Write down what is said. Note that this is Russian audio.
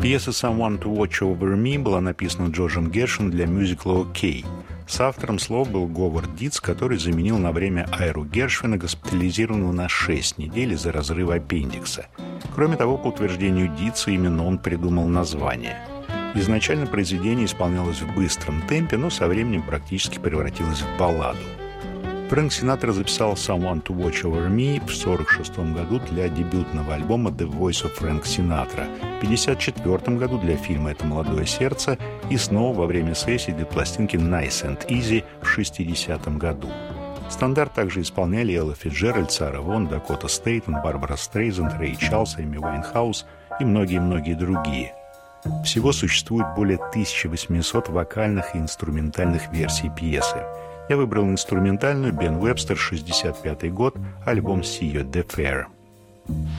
Пьеса «Someone to Watch Over Me» была написана Джорджем Гершвином для мюзикла «Окей». С автором слов был Говард Дитц, который заменил на время Айру Гершвина, госпитализированного на 6 недель из-за разрыва аппендикса. Кроме того, по утверждению Дитца, именно он придумал название. Изначально произведение исполнялось в быстром темпе, но со временем практически превратилось в балладу. Фрэнк Синатра записал «Someone to Watch Over Me» в 1946 году для дебютного альбома «The Voice of Frank Sinatra», в 1954 году для фильма «Это молодое сердце» и снова во время сессии для пластинки «Nice and Easy» в 1960 году. Стандарт также исполняли Элла Фицджеральд, Сара Вон, Дакота Стейтон, Барбара Стрейзанд, Рэй Чарльз, Эми Уайнхаус и многие-многие другие. Всего существует более 1800 вокальных и инструментальных версий пьесы. Я выбрал инструментальную, Бен Вебстер, 1965 год, альбом «See You at the Fair».